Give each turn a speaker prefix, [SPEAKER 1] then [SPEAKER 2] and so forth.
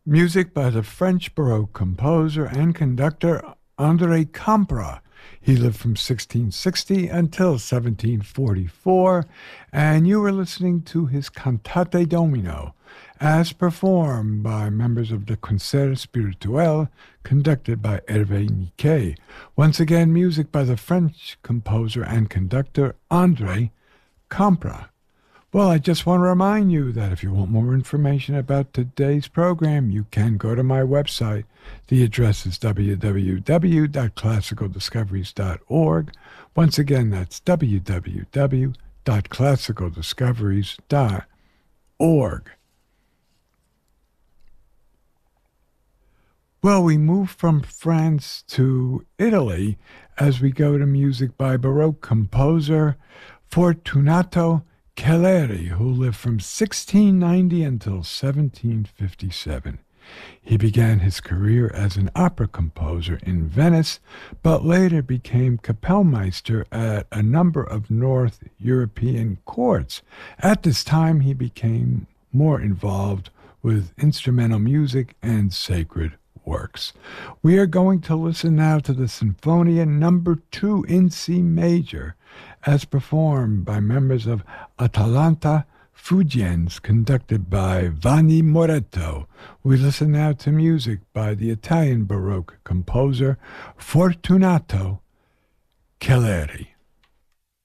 [SPEAKER 1] Music by the French Baroque composer and conductor André Campra. He lived from 1660 until 1744, and you were listening to his Cantate Domino, as performed by members of the Concert Spirituel, conducted by Hervé Niquet. Once again, music by the French composer and conductor André Campra. Well, I just want to remind you that if you want more information about today's program, you can go to my website. The address is www.classicaldiscoveries.org. Once again, that's www.classicaldiscoveries.org. Well, we move from France to Italy as we go to music by Baroque composer Fortunato Keleri, who lived from 1690 until 1757. He began his career as an opera composer in Venice, but later became Kapellmeister at a number of North European courts. At this time, he became more involved with instrumental music and sacred works. We are going to listen now to the Sinfonia Number 2 in C major, as performed by members of Atalanta Fugiens, conducted by Vanni Moretto. We listen now to music by the Italian Baroque composer Fortunato Keleri.